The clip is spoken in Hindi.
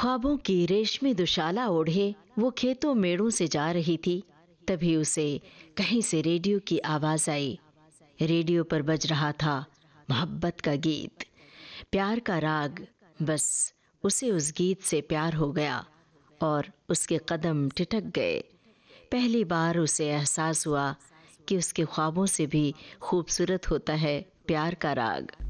ख्वाबों की रेशमी दुशाला ओढ़े वो खेतों मेड़ों से जा रही थी। तभी उसे कहीं से रेडियो की आवाज आई। रेडियो पर बज रहा था मोहब्बत का गीत, प्यार का राग। बस उसे उस गीत से प्यार हो गया और उसके कदम ठिठक गए। पहली बार उसे एहसास हुआ कि उसके ख्वाबों से भी खूबसूरत होता है प्यार का राग।